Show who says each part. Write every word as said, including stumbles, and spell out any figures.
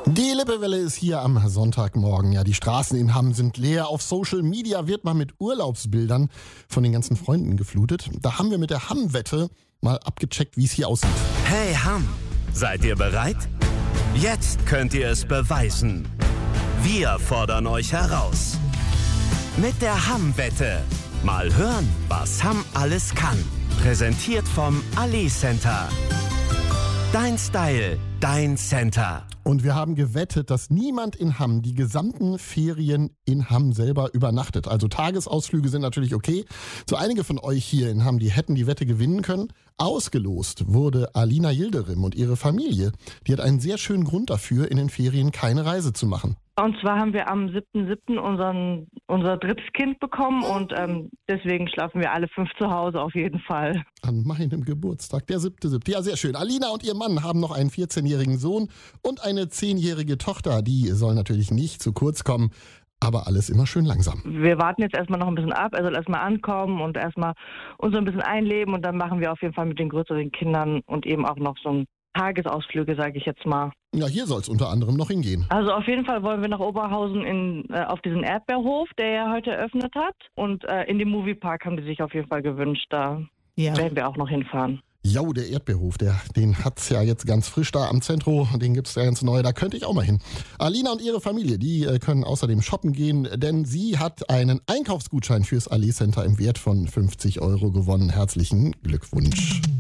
Speaker 1: Die Lippewelle ist hier am Sonntagmorgen. Ja, die Straßen in Hamm sind leer. Auf Social Media wird man mit Urlaubsbildern von den ganzen Freunden geflutet. Da haben wir mit der Hamm-Wette mal abgecheckt, wie es hier aussieht.
Speaker 2: Hey Hamm, seid ihr bereit? Jetzt könnt ihr es beweisen. Wir fordern euch heraus. Mit der Hamm-Wette. Mal hören, was Hamm alles kann. Präsentiert vom Ali Center. Dein Style, dein Center.
Speaker 1: Und wir haben gewettet, dass niemand in Hamm die gesamten Ferien in Hamm selber übernachtet. Also Tagesausflüge sind natürlich okay. So einige von euch hier in Hamm, die hätten die Wette gewinnen können. Ausgelost wurde Alina Yildirim und ihre Familie. Die hat einen sehr schönen Grund dafür, in den Ferien keine Reise zu machen.
Speaker 3: Und zwar haben wir am siebten siebten unseren unser drittes Kind bekommen und ähm, deswegen schlafen wir alle fünf zu Hause auf jeden Fall.
Speaker 1: An meinem Geburtstag, der siebte siebte Ja, sehr schön. Alina und ihr Mann haben noch einen vierzehnjährigen Sohn und eine zehnjährige Tochter. Die soll natürlich nicht zu kurz kommen, aber alles immer schön langsam.
Speaker 3: Wir warten jetzt erstmal noch ein bisschen ab. Er soll erstmal ankommen und erstmal uns so ein bisschen einleben und dann machen wir auf jeden Fall mit den größeren Kindern und eben auch noch so ein Tagesausflüge, sage ich jetzt mal.
Speaker 1: Ja, hier soll es unter anderem noch hingehen.
Speaker 3: Also auf jeden Fall wollen wir nach Oberhausen in, äh, auf diesen Erdbeerhof, der ja heute eröffnet hat. Und äh, in den Moviepark haben die sich auf jeden Fall gewünscht. Da ja. werden wir auch noch hinfahren.
Speaker 1: Ja, der Erdbeerhof, der, den hat's ja jetzt ganz frisch da am Zentro. Den gibt's ja ganz neu, da könnte ich auch mal hin. Alina und ihre Familie, die äh, können außerdem shoppen gehen, denn sie hat einen Einkaufsgutschein fürs Ali Center im Wert von fünfzig Euro gewonnen. Herzlichen Glückwunsch.